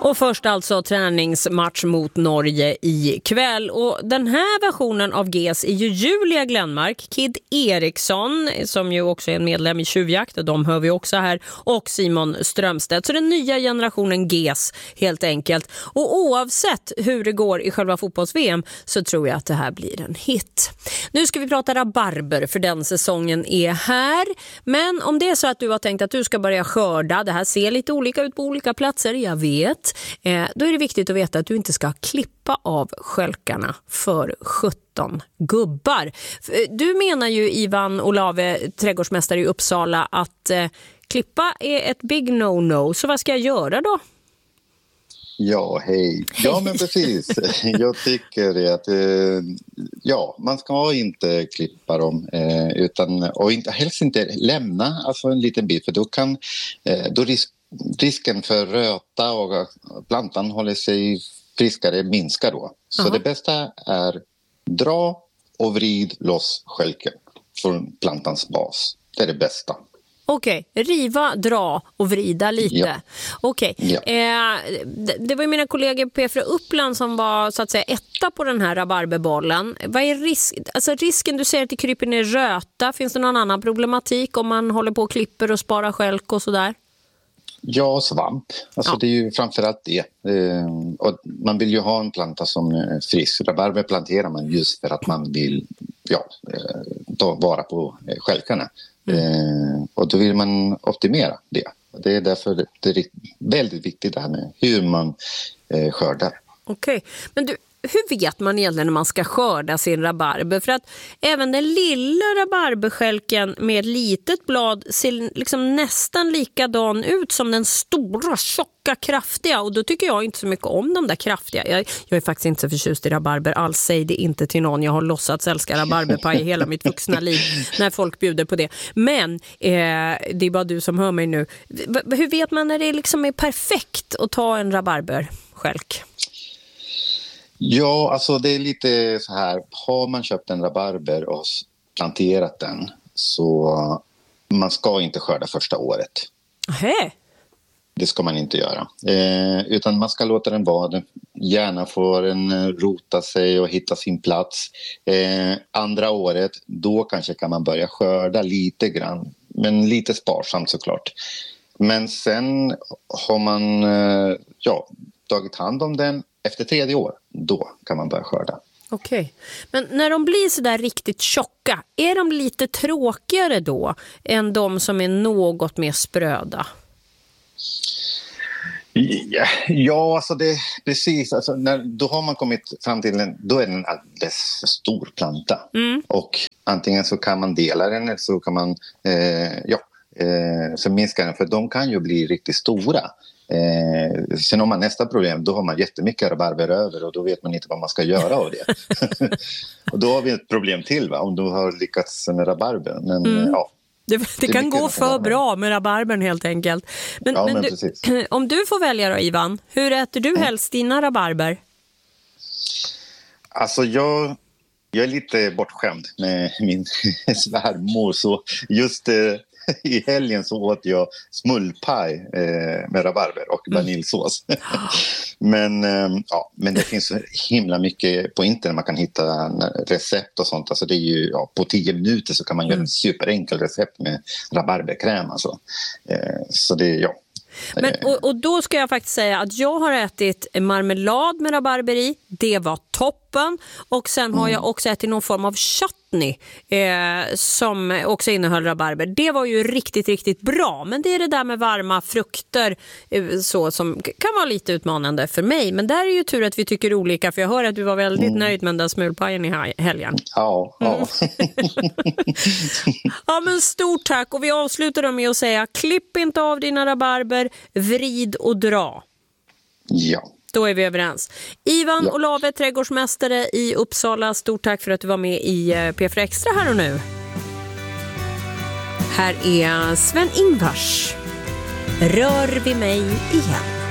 Och först alltså träningsmatch mot Norge ikväll. Och den här versionen av GES är ju Julia Glenmark, Kid Eriksson som ju också är en medlem i Tjuvjakt, och de hör vi också här, och Simon Strömstedt. Så den nya generationen GES helt enkelt. Och oavsett hur det går i själva fotbolls-VM så tror jag att det här blir en hit. Nu ska vi prata rabarber, för den säsongen är här. Men om det är så att du har tänkt att du ska börja skörda, det här ser lite olika ut på olika platser, jag vet. Då är det viktigt att veta att du inte ska klippa av skälkarna för 17 gubbar. Du menar ju, Ivan Olave, trädgårdsmästare i Uppsala, att klippa är ett big no-no. Så vad ska jag göra då? Ja, hej. Ja, men precis. Jag tycker att man ska inte klippa dem och helst inte lämna alltså en liten bit, för då risken för röta och plantan håller sig friskare minskar då. Så det bästa är dra och vrid loss skälken från plantans bas. Det är det bästa. Okej, riva, dra och vrida lite. Ja. Okej. Ja. Det var ju mina kollegor på P4 Uppland som var så att säga etta på den här rabarberbollen. Vad är risken? Du säger att det kryper ner röta. Finns det någon annan problematik om man håller på och klipper och sparar skälk och sådär? Ja, svamp. Det är ju framförallt det. Och man vill ju ha en planta som är frisk. Rabarber planterar man just för att man vill ta vara på skälkarna. Och då vill man optimera det. Det är därför det är väldigt viktigt det här med hur man skördar. Okej, men du, hur vet man egentligen när man ska skörda sin rabarber? För att även den lilla rabarberskälken med ett litet blad ser liksom nästan likadan ut som den stora, tjocka, kraftiga. Och då tycker jag inte så mycket om de där kraftiga. Jag är faktiskt inte så förtjust i rabarber alls. Säg det inte till någon. Jag har låtsats älska rabarberpaj i hela mitt vuxna liv när folk bjuder på det. Men det är bara du som hör mig nu. Hur vet man när det liksom är perfekt att ta en rabarberskälk? Ja, det är lite så här. Har man köpt en rabarber och planterat den, så man ska inte skörda första året. Hej. Det ska man inte göra. Utan man ska låta den vara. Den gärna får den rota sig och hitta sin plats. Andra året, då kanske kan man börja skörda lite grann. Men lite sparsamt såklart. Men sen har man tagit hand om den. Efter 3:e år, då kan man börja skörda. Okej. Men när de blir så där riktigt tjocka, är de lite tråkigare då än de som är något mer spröda? Ja, det precis. Då har man kommit fram till då är den en alldeles för stor planta. Och antingen så kan man dela den eller så kan man förminska den, för de kan ju bli riktigt stora. Sen har man nästa problem, då har man jättemycket rabarber över och då vet man inte vad man ska göra av det. Och då har vi ett problem till, om du har lyckats med rabarber. Men det kan gå för bra med rabarbern helt enkelt. Men om du får välja då, Ivan, hur äter du helst dina rabarber? Jag är lite bortskämd med min svärmor, så just i helgen så åt jag smullpaj med rabarber och vaniljsås. Men det finns så himla mycket på internet. Man kan hitta recept och sånt. Det är ju på 10 minuter så kan man göra en superenkel recept med rabarberkräm. Så det är Men, och då ska jag faktiskt säga att jag har ätit marmelad med rabarber i. Det var toppen. Och sen har jag också ätit någon form av chutney som också innehöll rabarber. Det var ju riktigt, riktigt bra. Men det är det där med varma frukter som kan vara lite utmanande för mig. Men där är ju tur att vi tycker olika. För jag hör att du var väldigt nöjd med den där smulpajen i helgen. Ja. Ja, men stort tack. Och vi avslutar med att säga: klipp inte av dina rabarber, vrid och dra. Ja. Då är vi överens. Ivan Olave, trädgårdsmästare i Uppsala. Stort tack för att du var med i P4 Extra här och nu. Här är Sven-Ingvars. Rör vi mig igen.